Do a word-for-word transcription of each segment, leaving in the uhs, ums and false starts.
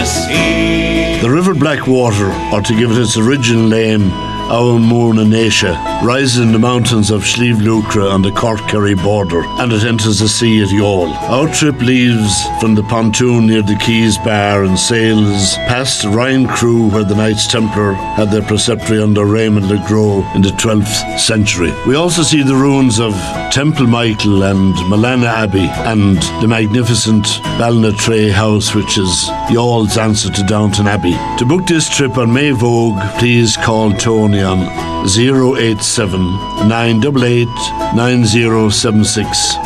sea. The River Blackwater, or to give it its original name, Aulmoorna Naisha, rises in the mountains of Slieve Lucra on the Cork-Kerry border, and it enters the sea at Youghal. Our trip leaves from the pontoon near the Keys Bar and sails past Ryan Crew, where the Knights Templar had their preceptory under Raymond le Gros in the twelfth century. We also see the ruins of Temple Michael and Malana Abbey, and the magnificent Ballinatray House, which is Youghall's answer to Downton Abbey. To book this trip on May Vogue, please call Tony on zero eight seven, nine eight eight, nine zero seven six.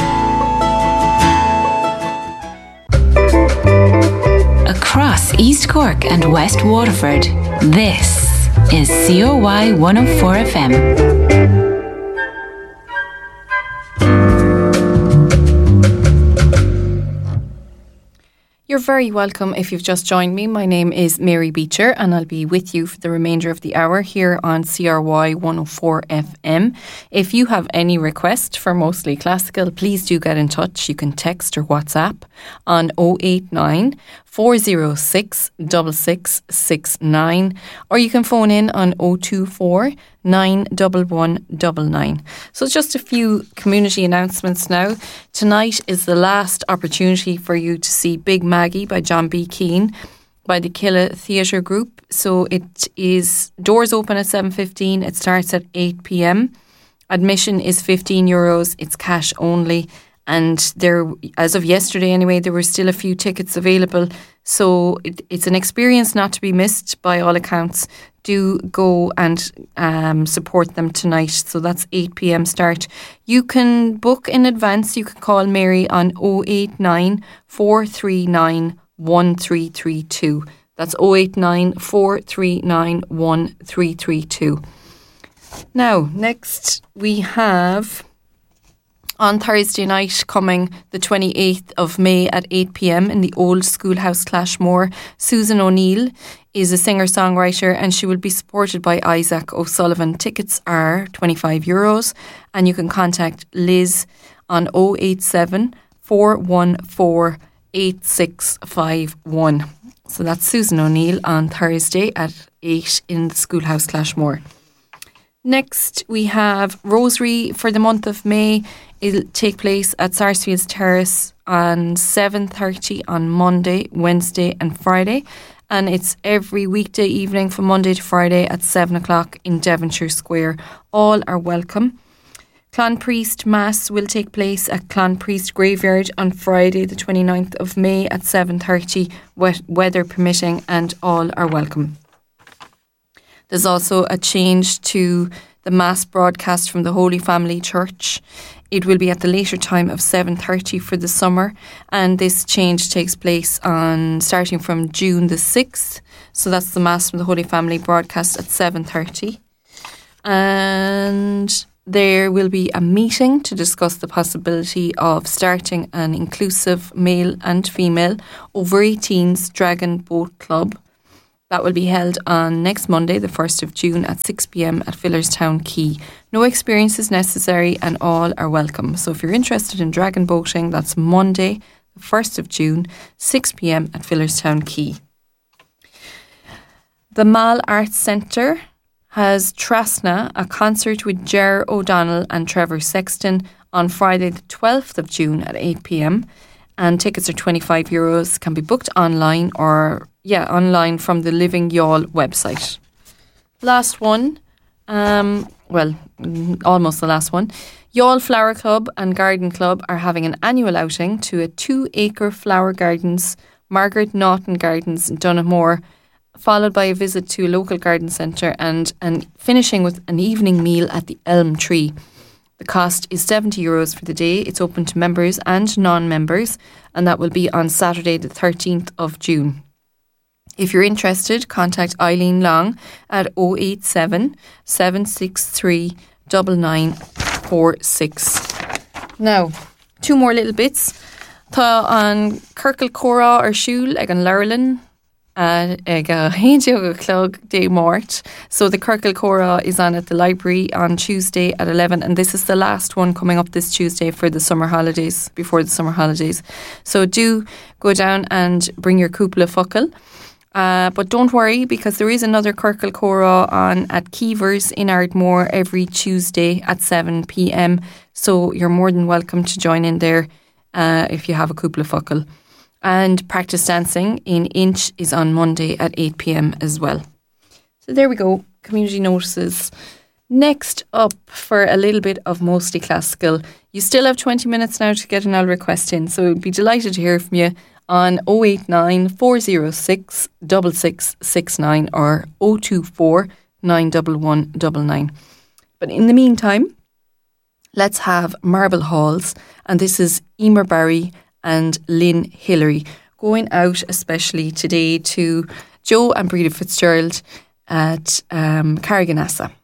Across East Cork and West Waterford, this is C O Y one oh four F M. You're very welcome if you've just joined me. My name is Mary Beecher and I'll be with you for the remainder of the hour here on C R Y one oh four F M. If you have any request for Mostly Classical, please do get in touch. You can text or WhatsApp on oh eight nine, four oh six, six six six nine, or you can phone in on oh two four, nine one one nine nine. So just a few community announcements now. Tonight is the last opportunity for you to see Big Maggie by John B. Keane by the Killa Theatre Group. So it is doors open at seven fifteen. It starts at eight p.m. Admission is fifteen euros. It's cash only. And there, as of yesterday anyway, there were still a few tickets available. So it, it's an experience not to be missed by all accounts. Do go and um, support them tonight. So that's eight p.m. start. You can book in advance. You can call Mary on oh eight nine, four three nine, one three three two. That's oh eight nine, four three nine, one three three two. Now, next we have on Thursday night coming the twenty-eighth of May at eight p.m. in the Old Schoolhouse Clashmore. Susan O'Neill is a singer-songwriter and she will be supported by Isaac O'Sullivan. Tickets are twenty-five euros and you can contact Liz on oh eight seven, four one four, eight six five one. So that's Susan O'Neill on Thursday at eight in the Schoolhouse Clashmore. Next, we have Rosary for the month of May. It'll take place at Sarsfields Terrace on seven thirty on Monday, Wednesday and Friday. And it's every weekday evening from Monday to Friday at seven o'clock in Devonshire Square. All are welcome. Clonpriest Mass will take place at Clonpriest Graveyard on Friday the twenty-ninth of May at seven thirty, weather permitting, and all are welcome. There's also a change to the Mass broadcast from the Holy Family Church. It will be at the later time of seven thirty for the summer, and this change takes place on starting from June the sixth. So that's the Mass from the Holy Family broadcast at seven thirty. And there will be a meeting to discuss the possibility of starting an inclusive male and female over eighteens Dragon Boat Club. That will be held on next Monday, the first of June at six p.m. at Fillerstown Quay. No experience is necessary and all are welcome. So if you're interested in dragon boating, that's Monday, the first of June, six p.m. at Fillerstown Quay. The Mall Arts Centre has Trasna, a concert with Ger O'Donnell and Trevor Sexton on Friday, the twelfth of June at eight p.m. And tickets are twenty-five euros, can be booked online or, yeah, online from the Living Youghal website. Last one, um, well, almost the last one. Youghal Flower Club and Garden Club are having an annual outing to a two-acre flower gardens, Margaret Naughton Gardens in Dunamore, followed by a visit to a local garden centre and, and finishing with an evening meal at the Elm Tree. The cost is seventy euros for the day. It's open to members and non-members, and that will be on Saturday the thirteenth of June. If you're interested, contact Eileen Long at oh eight seven, seven six three, nine nine four six. Now, two more little bits. Tá an Kirkle Cora or Shul ag an Lurlin ag a héideoga clog dé Mort. So the Kirkle Cora is on at the library on Tuesday at eleven, and this is the last one coming up this Tuesday for the summer holidays, before the summer holidays. So do go down and bring your cúpla focal. Uh, but don't worry, because there is another Kirkle Cora on at Keevers in Ardmore every Tuesday at seven p.m. So you're more than welcome to join in there uh, if you have a couple of fuckle. And practice dancing in Inch is on Monday at eight p.m. as well. So there we go, community notices. Next up, for a little bit of mostly classical. You still have twenty minutes now to get an L request in, so we'd be delighted to hear from you on oh eight nine, four oh six, six six six nine or oh two four, nine one one nine nine. But in the meantime, let's have Marble Halls, and this is Emer Barry and Lynn Hillary, going out especially today to Joe and Breda Fitzgerald at um, Carriganassa.